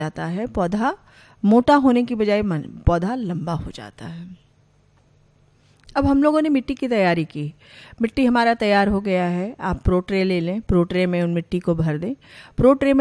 जाता है, पौधा मोटा होने की बजाय पौधा लंबा हो जाता है। अब हम लोगों ने मिट्टी की तैयारी की, मिट्टी हमारा तैयार हो गया है। आप प्रो ट्रे ले लें, प्रो ट्रे में उन मिट्टी को भर दें। प्रो ट्रे में